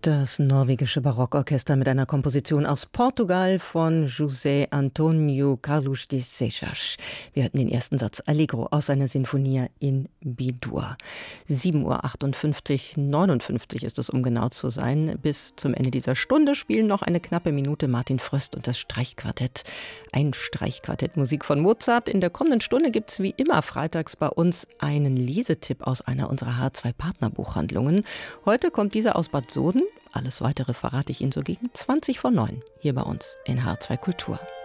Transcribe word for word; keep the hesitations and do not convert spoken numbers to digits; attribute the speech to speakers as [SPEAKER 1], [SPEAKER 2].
[SPEAKER 1] Das norwegische Barockorchester mit einer Komposition aus Portugal von José Antonio Carlos de Seixas. Wir hatten den ersten Satz Allegro aus seiner Sinfonia in B-Dur. sieben Uhr achtundfünfzig, neunundfünfzig ist es, um genau zu sein. Bis zum Ende dieser Stunde spielen noch eine knappe Minute Martin Fröst und das Streichquartett. Ein Streichquartett Musik von Mozart. In der kommenden Stunde gibt es wie immer freitags bei uns einen Lesetipp aus einer unserer H zwei Partnerbuchhandlungen. Heute kommt dieser aus Bad Soden. Alles Weitere verrate ich Ihnen so gegen zwanzig vor neun hier bei uns in H zwei Kultur.